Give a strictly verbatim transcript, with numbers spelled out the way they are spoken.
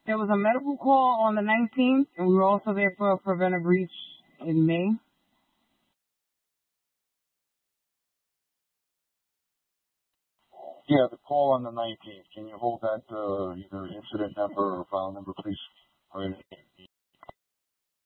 There was a medical call on the nineteenth, and we were also there for a preventive breach in May. Yeah, the call on the nineteenth. Can you hold that uh, either incident number or file number, please? Or anything?